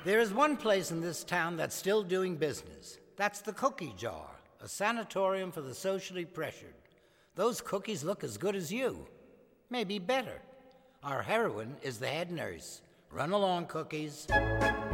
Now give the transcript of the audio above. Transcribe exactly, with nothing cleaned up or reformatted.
There is one place in this town that's still doing business. That's the Cookie Jar, a sanatorium for the socially pressured. Those cookies look as good as you, maybe better. Our heroine is the head nurse. Run along, Cookies.